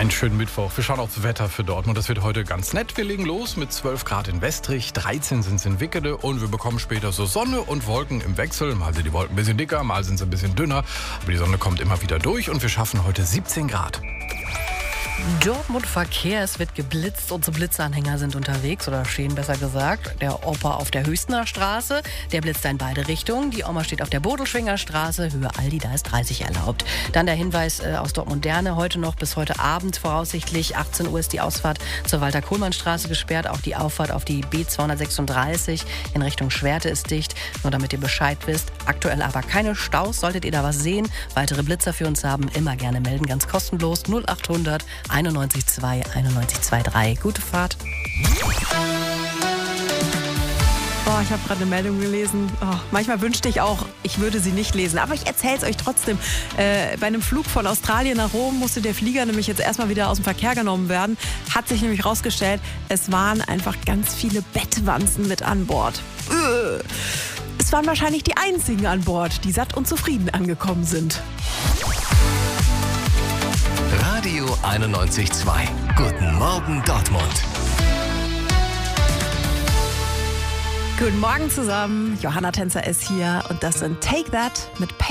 Einen schönen Mittwoch. Wir schauen aufs Wetter für Dortmund. Das wird heute ganz nett. Wir legen los mit 12 Grad in Westrich, 13 sind es in Wickede und wir bekommen später so Sonne und Wolken im Wechsel. Mal sind die Wolken ein bisschen dicker, mal sind sie ein bisschen dünner. Aber die Sonne kommt immer wieder durch und wir schaffen heute 17 Grad. Dortmund Verkehr, es wird geblitzt. Unsere Blitzanhänger sind unterwegs oder stehen besser gesagt. Der Opa auf der Hüstener Straße, der blitzt in beide Richtungen. Die Oma steht auf der Bodelschwinger Straße, Höhe Aldi, da ist 30 erlaubt. Dann der Hinweis aus Dortmund-Derne, heute noch bis heute Abend voraussichtlich. 18 Uhr ist die Ausfahrt zur Walter-Kohlmann-Straße gesperrt. Auch die Auffahrt auf die B236 in Richtung Schwerte ist dicht. Nur damit ihr Bescheid wisst. Aktuell aber keine Staus. Solltet ihr da was sehen, weitere Blitzer für uns haben, immer gerne melden. Ganz kostenlos 0800 91 9123. Gute Fahrt. Ich habe gerade eine Meldung gelesen. Manchmal wünschte ich auch, ich würde sie nicht lesen. Aber ich erzähle es euch trotzdem. Bei einem Flug von Australien nach Rom musste der Flieger nämlich jetzt erstmal wieder aus dem Verkehr genommen werden. Hat sich nämlich rausgestellt, es waren einfach ganz viele Bettwanzen mit an Bord. Es waren wahrscheinlich die einzigen an Bord, die satt und zufrieden angekommen sind. Radio 91.2. Guten Morgen Dortmund. Guten Morgen zusammen. Johanna Tänzer ist hier und das sind Take That mit